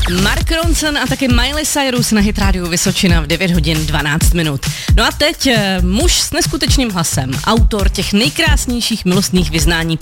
Mark Ronson a taky Miley Cyrus na Hit Radio Vysočina v 9 hodin 12 minut. No a teď muž s neskutečným hlasem, autor těch nejkrásnějších milostných vyznání